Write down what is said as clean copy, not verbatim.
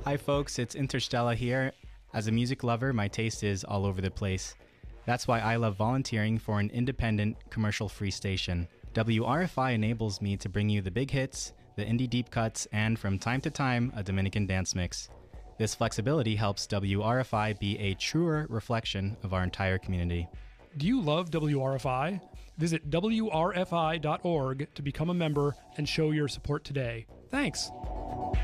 Hi folks, it's Interstella here. As a music lover, my taste is all over the place. That's why I love volunteering for an independent, commercial-free station. WRFI enables me to bring you the big hits, the indie deep cuts, and from time to time, a Dominican dance mix. This flexibility helps WRFI be a truer reflection of our entire community. Do you love WRFI? Visit WRFI.org to become a member and show your support today. Thanks.